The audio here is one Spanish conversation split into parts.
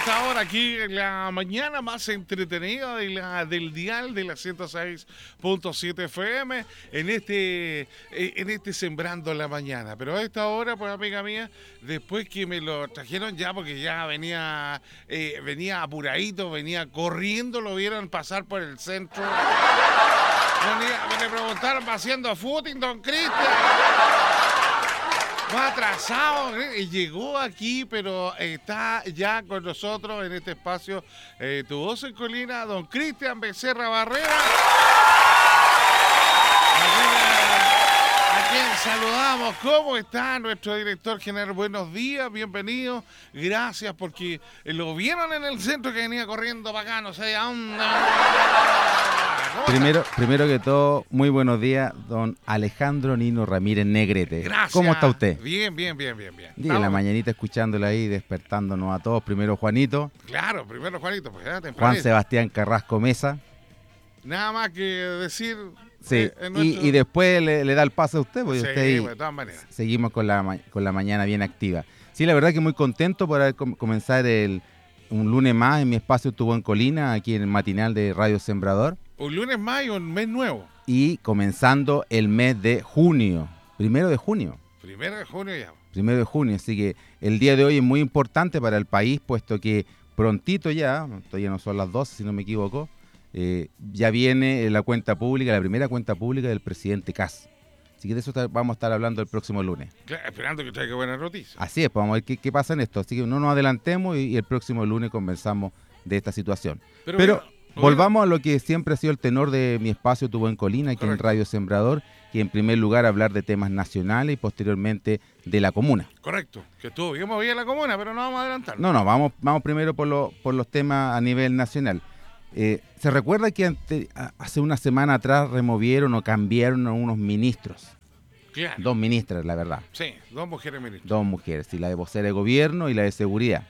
esta hora aquí en la mañana más entretenida del dial de la 106.7 FM en este Sembrando la Mañana. Pero a esta hora, pues amiga mía, después que me lo trajeron ya, porque ya venía apuradito, venía corriendo, lo vieron pasar por el centro. Me preguntaron, ¿va haciendo footing, don Cristian? Más atrasado, y llegó aquí, pero está ya con nosotros en este espacio Tu Voz en Colina, don Cristian Becerra Barrera, a quien saludamos. ¿Cómo está nuestro director general? Buenos días, bienvenido, gracias, porque lo vieron en el centro que venía corriendo para acá, no sé a dónde. Primero que todo, muy buenos días, don Alejandro Nino Ramírez Negrete. Gracias. ¿Cómo está usted? Bien. Y en la mañanita escuchándola ahí, despertándonos a todos. Primero Juanito. Claro, primero Juanito, pues ya temprano. Juan Sebastián Carrasco Mesa. Nada más que decir. Sí, y después le da el paso a usted, porque sí, usted de todas maneras. Seguimos con la mañana bien activa. Sí, la verdad que muy contento por comenzar un lunes más en mi espacio Tu Voz en Colina, aquí en el matinal de Radio Sembrador. Un lunes más y un mes nuevo. Y comenzando el mes de junio, 1 de junio. 1 de junio ya. 1 de junio, así que el día de hoy es muy importante para el país, puesto que prontito ya, todavía no son las 12 si no me equivoco, ya viene la cuenta pública, la primera cuenta pública del presidente Kast. Así que de eso vamos a estar hablando el próximo lunes. Claro, esperando que traiga buenas noticias. Así es, pues vamos a ver qué pasa en esto. Así que no nos adelantemos y el próximo lunes conversamos de esta situación. Pero volvamos a lo que siempre ha sido el tenor de mi espacio Tu Voz en Colina, aquí en Radio Sembrador, que en primer lugar hablar de temas nacionales y posteriormente de la comuna. Correcto, que estuvo bien movida la comuna, pero no vamos a adelantar. No, vamos primero por los temas a nivel nacional. ¿Se recuerda que hace una semana atrás removieron o cambiaron a unos ministros? Claro. 2 ministras, la verdad. Sí, 2 mujeres ministras. 2 mujeres, sí, la de vocera de gobierno y la de seguridad.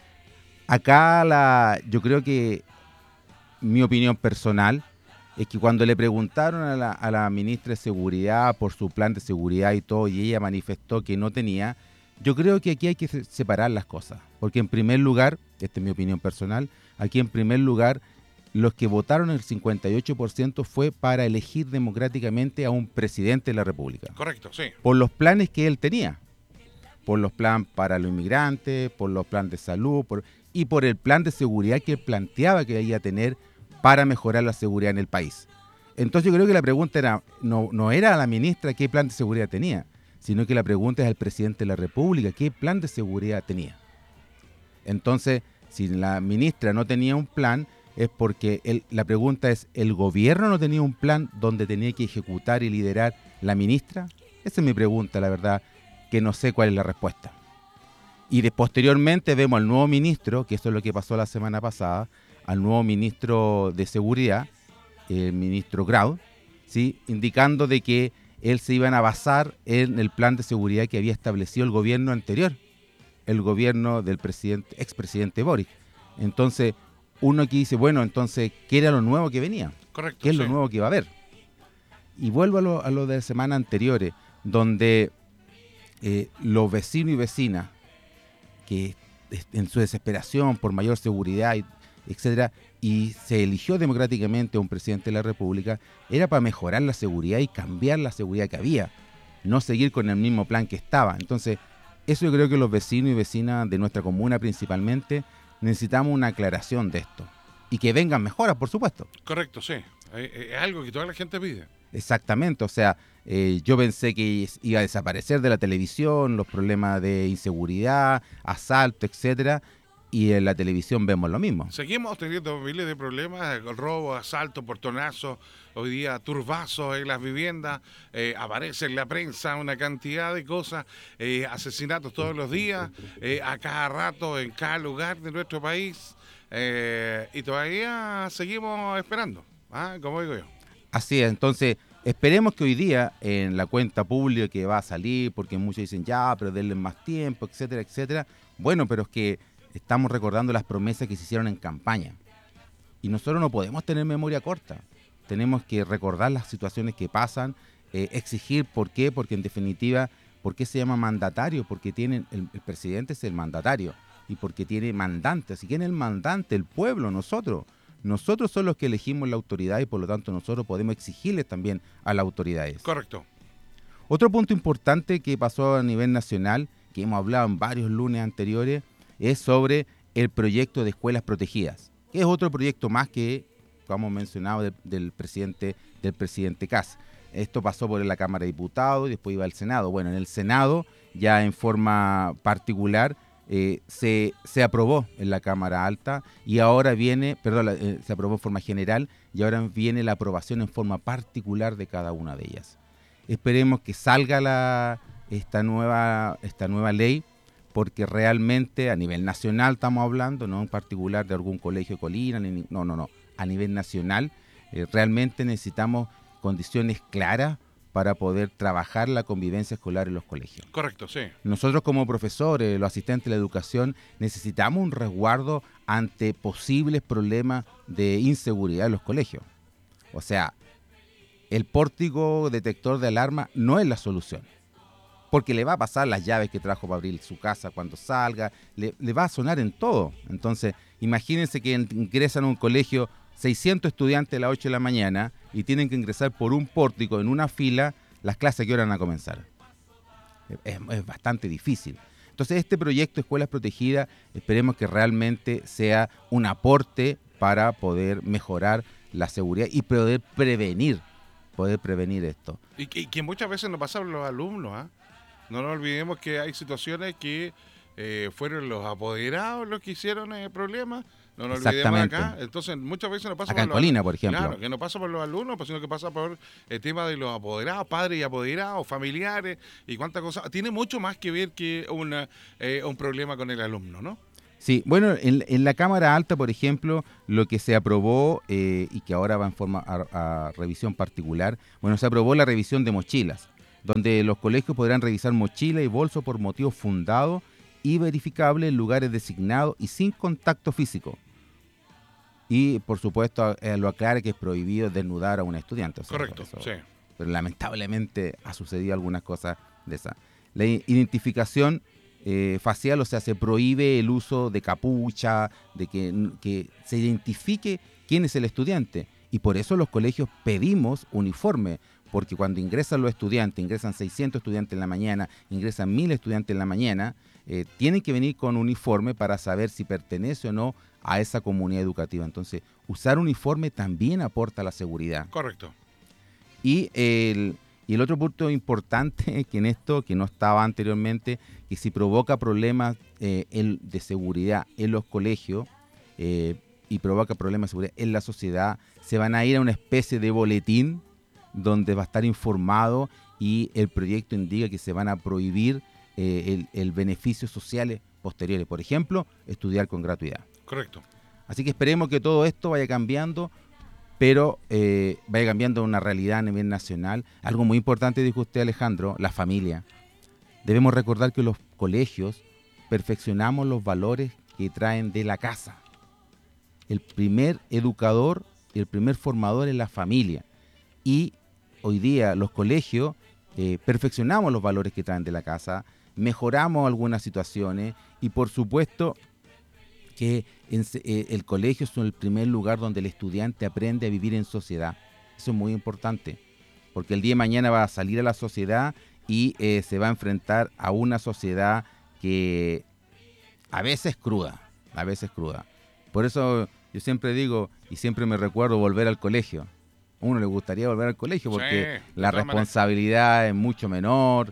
Acá yo creo que mi opinión personal es que cuando le preguntaron a la ministra de Seguridad por su plan de seguridad y todo, y ella manifestó que no tenía, yo creo que aquí hay que separar las cosas. Porque en primer lugar, esta es mi opinión personal, aquí en primer lugar, los que votaron el 58% fue para elegir democráticamente a un presidente de la República. Correcto, sí. Por los planes que él tenía. Por los planes para los inmigrantes, por los planes de salud, y por el plan de seguridad que él planteaba que iba a tener para mejorar la seguridad en el país. Entonces yo creo que la pregunta no era a la ministra qué plan de seguridad tenía, sino que la pregunta es al presidente de la República qué plan de seguridad tenía. Entonces, si la ministra no tenía un plan, es porque la pregunta es, ¿el gobierno no tenía un plan donde tenía que ejecutar y liderar la ministra? Esa es mi pregunta, la verdad, que no sé cuál es la respuesta. Y posteriormente vemos al nuevo ministro, que eso es lo que pasó la semana pasada, al nuevo ministro de Seguridad, el ministro Grau, ¿sí? Indicando de que él se iban a basar en el plan de seguridad que había establecido el gobierno anterior, el gobierno del expresidente Boric. Entonces, uno aquí dice, bueno, entonces, ¿qué era lo nuevo que venía? Correcto. ¿Qué es lo nuevo que va a haber? Y vuelvo a lo de semanas anteriores, donde los vecinos y vecinas, que en su desesperación por mayor seguridad, etcétera, y se eligió democráticamente a un presidente de la República, era para mejorar la seguridad y cambiar la seguridad que había, no seguir con el mismo plan que estaba. Entonces, eso yo creo que los vecinos y vecinas de nuestra comuna principalmente necesitamos una aclaración de esto. Y que vengan mejoras, por supuesto. Correcto, sí. Es algo que toda la gente pide. Exactamente, o sea, yo pensé que iba a desaparecer de la televisión los problemas de inseguridad, asalto, etcétera, y en la televisión vemos lo mismo. Seguimos teniendo miles de problemas, robo, asalto, portonazo, hoy día turbazos en las viviendas, aparece en la prensa una cantidad de cosas, asesinatos todos los días, a cada rato, en cada lugar de nuestro país, y todavía seguimos esperando, como digo yo. Así es, entonces esperemos que hoy día en la cuenta pública que va a salir, porque muchos dicen ya, pero denle más tiempo, etcétera, etcétera. Bueno, pero es que estamos recordando las promesas que se hicieron en campaña. Y nosotros no podemos tener memoria corta. Tenemos que recordar las situaciones que pasan, exigir por qué, porque en definitiva, ¿por qué se llama mandatario? Porque el presidente es el mandatario. y porque tiene mandantes. ¿Y quién es el mandante? El pueblo, nosotros. Nosotros somos los que elegimos la autoridad y por lo tanto nosotros podemos exigirles también a las autoridades. Correcto. Otro punto importante que pasó a nivel nacional, que hemos hablado en varios lunes anteriores, es sobre el proyecto de escuelas protegidas, que es otro proyecto más que, como mencionado, del presidente Kast. Esto pasó por la Cámara de Diputados y después iba al Senado. Bueno, en el Senado, ya en forma particular, se aprobó en la Cámara Alta y ahora viene, se aprobó en forma general y ahora viene la aprobación en forma particular de cada una de ellas. Esperemos que salga esta nueva ley, porque realmente a nivel nacional estamos hablando, no en particular de algún colegio de Colina, no, a nivel nacional realmente necesitamos condiciones claras para poder trabajar la convivencia escolar en los colegios. Correcto, sí. Nosotros como profesores, los asistentes de la educación, necesitamos un resguardo ante posibles problemas de inseguridad en los colegios. O sea, el pórtico detector de alarma no es la solución, porque le va a pasar las llaves que trajo para abrir su casa cuando salga, le va a sonar en todo. Entonces, imagínense que ingresan a un colegio 600 estudiantes a las 8 de la mañana y tienen que ingresar por un pórtico en una fila, las clases que hora van a comenzar. Es bastante difícil. Entonces, este proyecto de Escuelas Protegidas, esperemos que realmente sea un aporte para poder mejorar la seguridad y poder prevenir esto. Y que muchas veces nos pasa a los alumnos, ¿ah? No nos olvidemos que hay situaciones que fueron los apoderados los que hicieron problemas. No nos olvidemos acá. Entonces, muchas veces nos pasa acá por los Colina, por ejemplo. Claro, que no pasa por los alumnos, sino que pasa por el tema de los apoderados, padres y apoderados, familiares y cuántas cosas. Tiene mucho más que ver que un problema con el alumno, ¿no? Sí, bueno, en la Cámara Alta, por ejemplo, lo que se aprobó y que ahora va en forma a revisión particular, bueno, se aprobó la revisión de mochilas, donde los colegios podrán revisar mochila y bolso por motivos fundados y verificables en lugares designados y sin contacto físico. Y, por supuesto, lo aclara que es prohibido desnudar a un estudiante. O sea, correcto, sí. Pero lamentablemente ha sucedido algunas cosas de esas. La identificación facial, o sea, se prohíbe el uso de capucha, de que se identifique quién es el estudiante. Y por eso los colegios pedimos uniforme, porque cuando ingresan los estudiantes, ingresan 600 estudiantes en la mañana, ingresan 1000 estudiantes en la mañana, tienen que venir con uniforme para saber si pertenece o no a esa comunidad educativa. Entonces, usar uniforme también aporta a la seguridad. Correcto. Y el otro punto importante que en esto, que no estaba anteriormente, que si provoca problemas de seguridad en los colegios y provoca problemas de seguridad en la sociedad, se van a ir a una especie de boletín donde va a estar informado y el proyecto indica que se van a prohibir el beneficios sociales posteriores. Por ejemplo, estudiar con gratuidad. Correcto. Así que esperemos que todo esto vaya cambiando, pero vaya cambiando una realidad a nivel nacional. Algo muy importante, dijo usted, Alejandro, la familia. Debemos recordar que los colegios perfeccionamos los valores que traen de la casa. El primer educador y el primer formador es la familia. Y hoy día los colegios perfeccionamos los valores que traen de la casa, mejoramos algunas situaciones y por supuesto que el colegio es el primer lugar donde el estudiante aprende a vivir en sociedad. Eso es muy importante, porque el día de mañana va a salir a la sociedad y se va a enfrentar a una sociedad que a veces es cruda. Por eso yo siempre digo y siempre me recuerdo volver al colegio. A uno le gustaría volver al colegio porque sí, la responsabilidad es mucho menor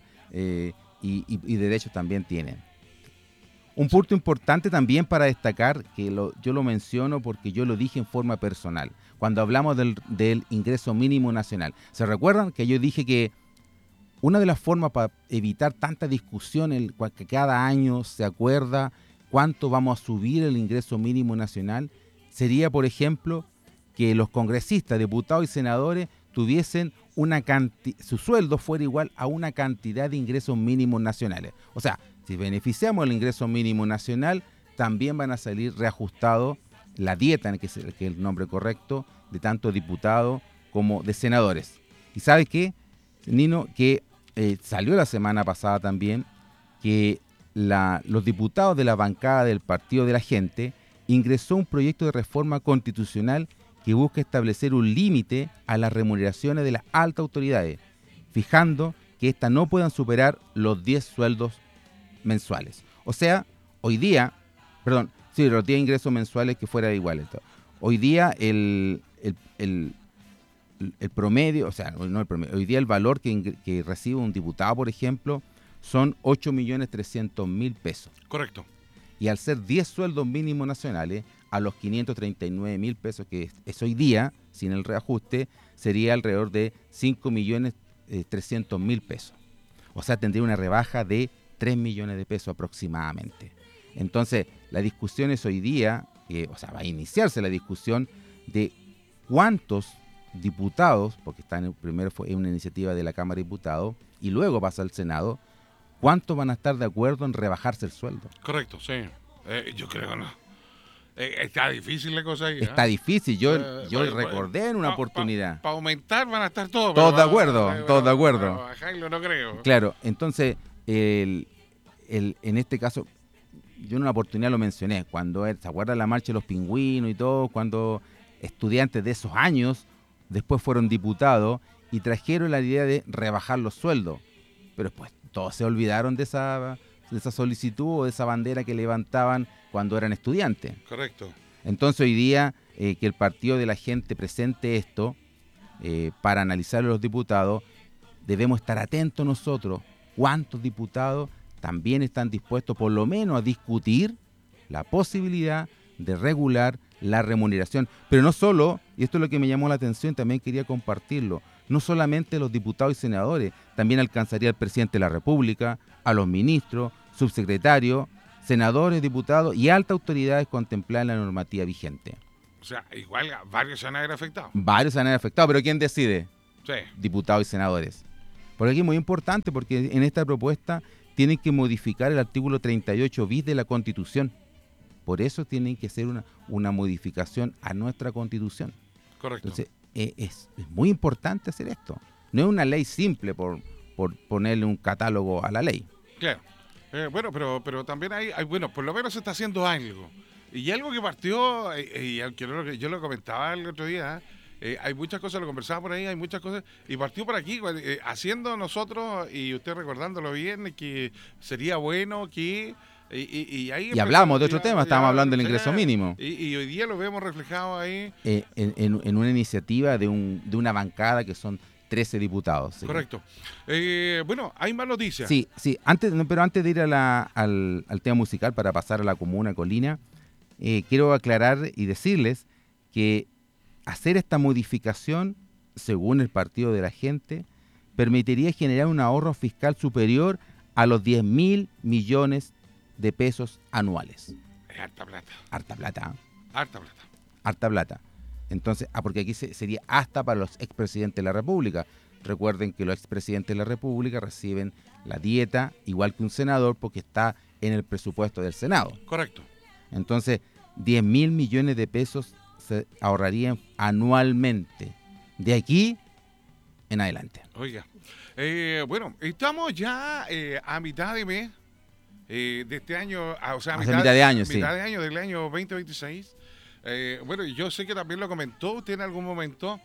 y derechos también tienen. Un punto importante también para destacar, que yo lo menciono porque yo lo dije en forma personal, cuando hablamos del ingreso mínimo nacional. ¿Se recuerdan que yo dije que una de las formas para evitar tanta discusión, que cada año se acuerda cuánto vamos a subir el ingreso mínimo nacional, sería, por ejemplo, que los congresistas, diputados y senadores tuviesen su sueldo fuera igual a una cantidad de ingresos mínimos nacionales? O sea, si beneficiamos el ingreso mínimo nacional, también van a salir reajustados la dieta, que es el nombre correcto, de tanto diputados como de senadores. ¿Y sabe qué, Nino? Que salió la semana pasada también que los diputados de la bancada del Partido de la Gente ingresó un proyecto de reforma constitucional que busca establecer un límite a las remuneraciones de las altas autoridades, fijando que éstas no puedan superar los 10 sueldos mensuales. O sea, hoy día, los 10 ingresos mensuales que fuera iguales. Hoy día el promedio, o sea, no el promedio, hoy día el valor que recibe un diputado, por ejemplo, son 8.300.000 pesos. Correcto. Y al ser 10 sueldos mínimos nacionales, a los 539.000 pesos que es hoy día, sin el reajuste, sería alrededor de 5.300.000 pesos. O sea, tendría una rebaja de 3 millones de pesos aproximadamente. Entonces, la discusión es hoy día, va a iniciarse la discusión de cuántos diputados, porque primero fue una iniciativa de la Cámara de Diputados y luego pasa al Senado, cuántos van a estar de acuerdo en rebajarse el sueldo. Correcto, sí. Yo creo que no. Está difícil la cosa ahí. Está difícil, yo recordé en una oportunidad. Para aumentar van a estar todos. Todos de acuerdo, todos de acuerdo. Para bajarlo no creo. Claro, entonces, en este caso, yo en una oportunidad lo mencioné, cuando, ¿se acuerdan la marcha de los pingüinos y todo? Cuando estudiantes de esos años después fueron diputados y trajeron la idea de rebajar los sueldos. Pero después todos se olvidaron de esa solicitud o de esa bandera que levantaban cuando eran estudiantes. Correcto. Entonces hoy día que el Partido de la Gente presente esto para analizarlo los diputados, debemos estar atentos nosotros cuántos diputados también están dispuestos por lo menos a discutir la posibilidad de regular la remuneración. Pero no solo, y esto es lo que me llamó la atención, también quería compartirlo, no solamente los diputados y senadores, también alcanzaría al presidente de la República, a los ministros, subsecretarios, senadores, diputados y altas autoridades contempladas en la normativa vigente. O sea, igual varios se van a ver afectados. Varios se van a ver afectados, pero ¿quién decide? Sí. Diputados y senadores. Por aquí es muy importante porque en esta propuesta tienen que modificar el artículo 38 bis de la Constitución. Por eso tienen que hacer una modificación a nuestra Constitución. Correcto. Entonces, es muy importante hacer esto. No es una ley simple por ponerle un catálogo a la ley. Claro. Bueno, pero también hay, bueno, por lo menos se está haciendo algo. Y algo que partió, y aunque yo lo comentaba el otro día, hay muchas cosas, lo conversaba por ahí, hay muchas cosas, y partió por aquí, haciendo nosotros, y usted recordándolo bien, que sería bueno que... Y hablamos de otro tema, estábamos hablando del ingreso mínimo. Y hoy día lo vemos reflejado ahí. En una iniciativa de una bancada que son 13 diputados. ¿Sí? Correcto. Bueno, hay más noticias. Sí, pero antes de ir al tema musical para pasar a la comuna Colina, quiero aclarar y decirles que hacer esta modificación, según el Partido de la Gente, permitiría generar un ahorro fiscal superior a los 10.000 millones de pesos anuales. Es harta plata. Harta plata. Harta plata. Harta plata. Entonces, porque aquí sería hasta para los expresidentes de la República. Recuerden que los expresidentes de la República reciben la dieta igual que un senador porque está en el presupuesto del Senado. Correcto. Entonces, 10.000 millones de pesos se ahorrarían anualmente. De aquí en adelante. Oiga, bueno, estamos ya a mitad de mes de este año, o sea, mitad de año, mitad de año del año 2026. Bueno, yo sé que también lo comentó usted en algún momento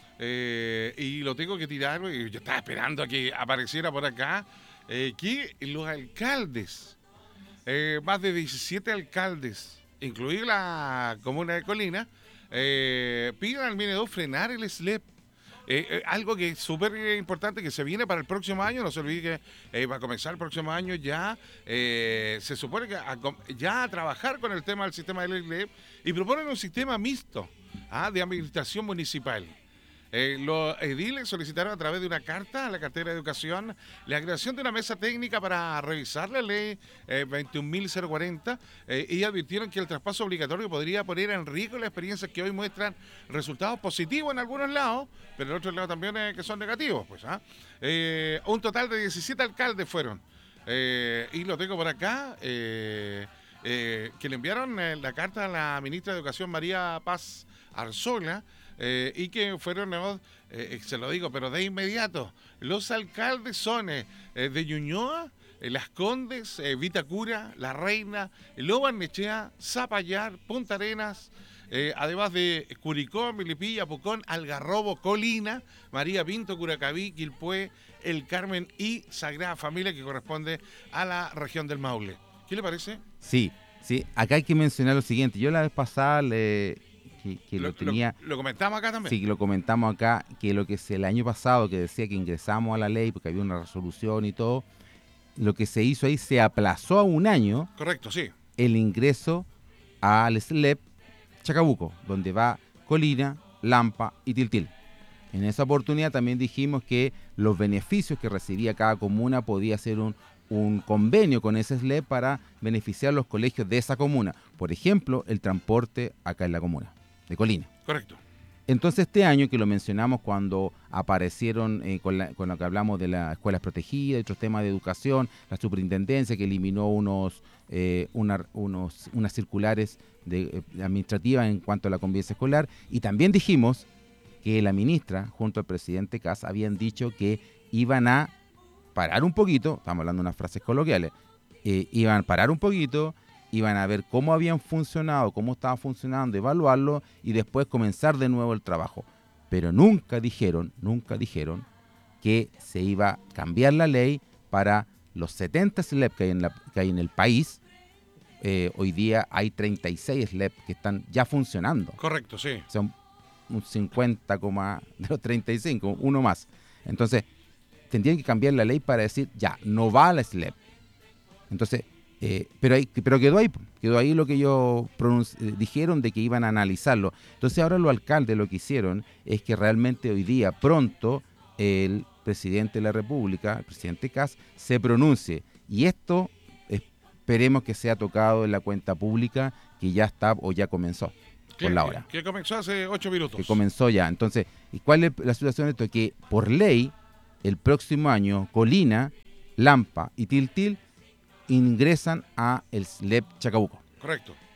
y lo tengo que tirar, y yo estaba esperando a que apareciera por acá, que los alcaldes, más de 17 alcaldes, incluida la comuna de Colina, pidan al Minedu frenar el SLEP. Algo que es súper importante, que se viene para el próximo año. No se olvide que va a comenzar el próximo año ya, se supone que ya a trabajar con el tema del sistema del SLEP, y proponen un sistema mixto de administración municipal. Los ediles solicitaron a través de una carta a la cartera de Educación la creación de una mesa técnica para revisar la ley 21.040 y advirtieron que el traspaso obligatorio podría poner en riesgo las experiencias que hoy muestran resultados positivos en algunos lados, pero en otros lados también que son negativos. Pues, un total de 17 alcaldes fueron. Y lo tengo por acá, que le enviaron la carta a la ministra de Educación, María Paz Arzola, y que fueron, se lo digo, pero de inmediato, los alcaldes son de Ñuñoa, Las Condes, Vitacura, La Reina, Lo Barnechea, Zapallar, Punta Arenas, además de Curicó, Milipilla, Pucón, Algarrobo, Colina, María Pinto, Curacaví, Quilpué, El Carmen y Sagrada Familia, que corresponde a la región del Maule. ¿Qué le parece? Sí, sí. Acá hay que mencionar lo siguiente. Yo la vez pasada lo tenía... Lo comentamos acá también. Sí, que lo comentamos acá, que lo que el año pasado, que decía que ingresamos a la ley porque había una resolución y todo, lo que se hizo ahí, se aplazó a un año. Correcto, sí. El ingreso al SLEP Chacabuco, donde va Colina, Lampa y Tiltil. En esa oportunidad también dijimos que los beneficios que recibía cada comuna podía ser un convenio con ese SLEP para beneficiar los colegios de esa comuna. Por ejemplo, el transporte acá en la comuna de Colina. Correcto. Entonces este año, que lo mencionamos cuando aparecieron con lo que hablamos de las escuelas protegidas, otros temas de educación, la superintendencia que eliminó unas circulares administrativas en cuanto a la convivencia escolar, y también dijimos que la ministra junto al presidente Kast habían dicho que iban a parar un poquito, estamos hablando de unas frases coloquiales, iban a parar un poquito, iban a ver cómo habían funcionado, cómo estaba funcionando, evaluarlo y después comenzar de nuevo el trabajo. Pero nunca dijeron que se iba a cambiar la ley para los 70 SLEP que hay en el país. Hoy día hay 36 SLEP que están ya funcionando. Correcto, sí. O sea, un 50, de los 35, uno más. Entonces, tendrían que cambiar la ley para decir, ya, no va a la SLEP. Entonces, pero quedó ahí lo que ellos dijeron de que iban a analizarlo. Entonces ahora los alcaldes lo que hicieron es que realmente hoy día, pronto, el presidente de la República, el presidente Kast, se pronuncie. Y esto esperemos que sea tocado en la cuenta pública, que ya está o ya comenzó por la hora. Que comenzó hace 8 minutos. Que comenzó ya. Entonces, ¿y cuál es la situación de esto? Que por ley, el próximo año, Colina, Lampa y Tiltil ingresan a el SLEP Chacabuco. Correcto.